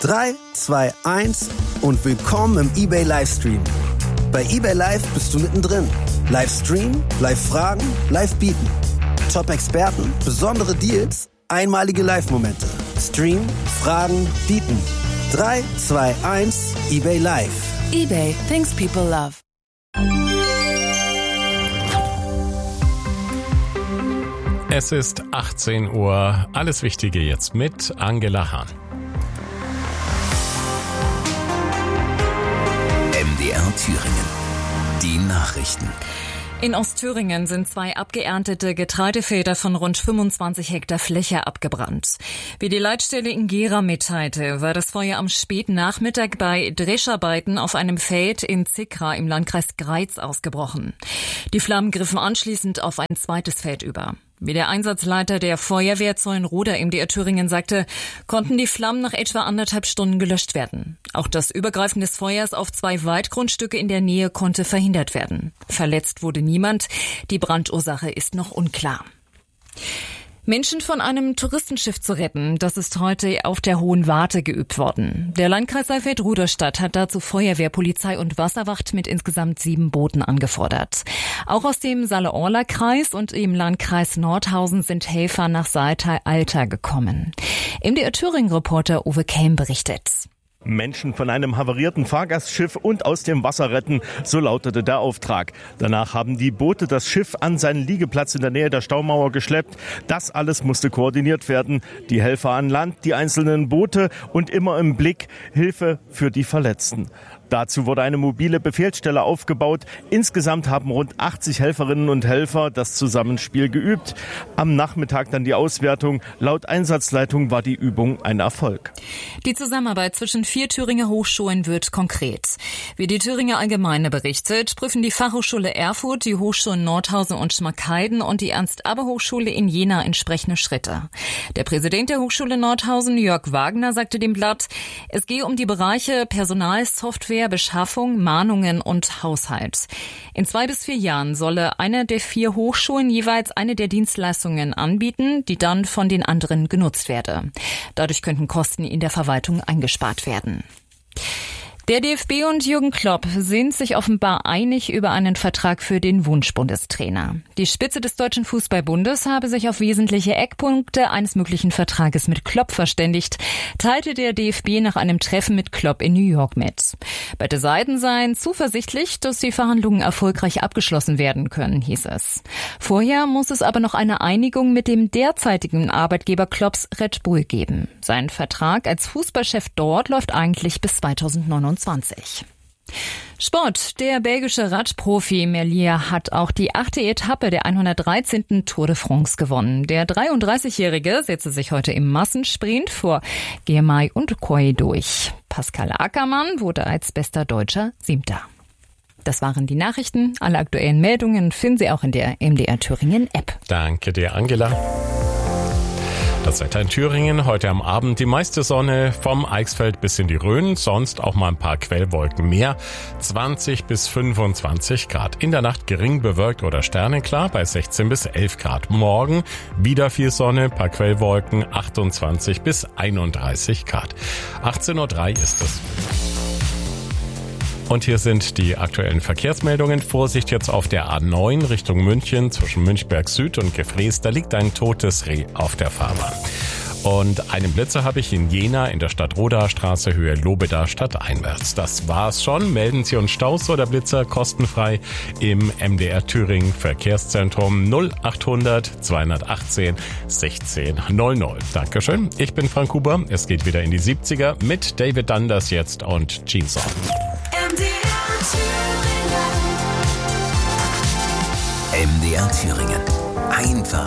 3, 2, 1 und willkommen im eBay Livestream. Bei eBay Live bist du mittendrin. Live streamen, live fragen, live bieten. Top-Experten, besondere Deals, einmalige Live-Momente. Streamen, fragen, bieten. 3, 2, 1, eBay Live. eBay, things people love. Es ist 18 Uhr. Alles Wichtige jetzt mit Angela Hahn. MDR Thüringen. Die Nachrichten. In Ostthüringen sind 2 abgeerntete Getreidefelder von rund 25 Hektar Fläche abgebrannt. Wie die Leitstelle in Gera mitteilte, war das Feuer am späten Nachmittag bei Drescharbeiten auf einem Feld in Zickra im Landkreis Greiz ausgebrochen. Die Flammen griffen anschließend auf ein zweites Feld über. Wie der Einsatzleiter der Feuerwehr Zeulenroda MDR Thüringen sagte, konnten die Flammen nach etwa 1,5 Stunden gelöscht werden. Auch das Übergreifen des Feuers auf 2 Waldgrundstücke in der Nähe konnte verhindert werden. Verletzt wurde niemand. Die Brandursache ist noch unklar. Menschen von einem Touristenschiff zu retten, das ist heute auf der Hohen Warte geübt worden. Der Landkreis Saalfeld-Rudolstadt hat dazu Feuerwehr, Polizei und Wasserwacht mit insgesamt 7 Booten angefordert. Auch aus dem Saale-Orla-Kreis und im Landkreis Nordhausen sind Helfer nach Salta-Alta gekommen. MDR Thüringen-Reporter Uwe Kelm berichtet. Menschen von einem havarierten Fahrgastschiff und aus dem Wasser retten, so lautete der Auftrag. Danach haben die Boote das Schiff an seinen Liegeplatz in der Nähe der Staumauer geschleppt. Das alles musste koordiniert werden. Die Helfer an Land, die einzelnen Boote und immer im Blick Hilfe für die Verletzten. Dazu wurde eine mobile Befehlsstelle aufgebaut. Insgesamt haben rund 80 Helferinnen und Helfer das Zusammenspiel geübt. Am Nachmittag dann die Auswertung. Laut Einsatzleitung war die Übung ein Erfolg. Die Zusammenarbeit zwischen 4 Thüringer Hochschulen wird konkret. Wie die Thüringer Allgemeine berichtet, prüfen die Fachhochschule Erfurt, die Hochschulen Nordhausen und Schmalkalden und die Ernst-Abbe-Hochschule in Jena entsprechende Schritte. Der Präsident der Hochschule Nordhausen, Jörg Wagner, sagte dem Blatt, es gehe um die Bereiche Personal, Software, Beschaffung, Mahnungen und Haushalt. In 2 bis 4 Jahren solle eine der 4 Hochschulen jeweils eine der Dienstleistungen anbieten, die dann von den anderen genutzt werde. Dadurch könnten Kosten in der Verwaltung eingespart werden. Der DFB und Jürgen Klopp sind sich offenbar einig über einen Vertrag für den Wunschbundestrainer. Die Spitze des Deutschen Fußballbundes habe sich auf wesentliche Eckpunkte eines möglichen Vertrages mit Klopp verständigt, teilte der DFB nach einem Treffen mit Klopp in New York mit. Beide Seiten seien zuversichtlich, dass die Verhandlungen erfolgreich abgeschlossen werden können, hieß es. Vorher muss es aber noch eine Einigung mit dem derzeitigen Arbeitgeber Klopps Red Bull geben. Sein Vertrag als Fußballchef dort läuft eigentlich bis 2029. Sport. Der belgische Radprofi Merlier hat auch die 8. Etappe der 113. Tour de France gewonnen. Der 33-Jährige setzte sich heute im Massensprint vor Girmay und Coy durch. Pascal Ackermann wurde als bester Deutscher 7. Das waren die Nachrichten. Alle aktuellen Meldungen finden Sie auch in der MDR Thüringen App. Danke dir, Angela. Das Wetter in Thüringen, heute am Abend die meiste Sonne vom Eichsfeld bis in die Rhön, sonst auch mal ein paar Quellwolken mehr, 20 bis 25 Grad. In der Nacht gering bewölkt oder sternenklar bei 16 bis 11 Grad. Morgen wieder viel Sonne, paar Quellwolken, 28 bis 31 Grad. 18:03 Uhr ist es. Und hier sind die aktuellen Verkehrsmeldungen. Vorsicht jetzt auf der A9 Richtung München zwischen Münchberg Süd und Gefrees. Da liegt ein totes Reh auf der Fahrbahn. Und einen Blitzer habe ich in Jena in der Stadtrodastraße Höhe Lobeda stadteinwärts. Das war's schon. Melden Sie uns Staus oder Blitzer kostenfrei im MDR Thüringen Verkehrszentrum 0800 218 1600. Dankeschön. Ich bin Frank Huber. Es geht wieder in die 70er mit David Dundas jetzt und Jeans On. MDR Thüringen. Einfach